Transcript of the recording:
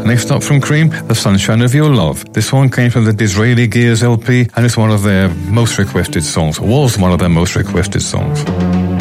Next up from Cream, The Sunshine of Your Love. This one came from the Disraeli Gears LP, and it's one of their most requested songs, was one of their most requested songs.